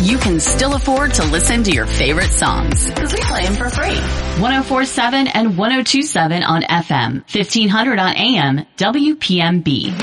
you can still afford to listen to your favorite songs because we play them for free. 104.7 and 102.7 on FM, 1500 on AM, WPMB.